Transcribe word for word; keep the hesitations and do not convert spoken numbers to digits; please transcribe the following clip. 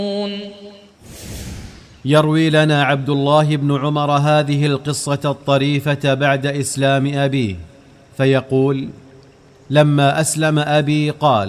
يروي لنا عبد الله بن عمر هذه القصة الطريفة بعد إسلام أبيه، فيقول: لما أسلم أبي قال: